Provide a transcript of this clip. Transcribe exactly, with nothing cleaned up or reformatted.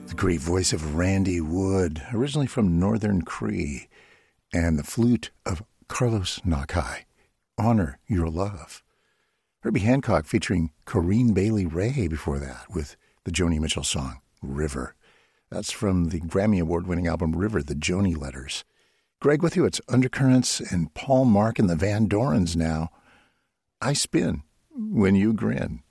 The great voice of Randy Wood, originally from Northern Cree, and the flute of Carlos Nakai, Honor Your Love. Herbie Hancock featuring Corinne Bailey Rae before that with the Joni Mitchell song, River. That's from the Grammy Award-winning album River, the Joni Letters. Greg with you, it's Undercurrents and Paul Mark and the Van Dorens now. I Spin When You Grin.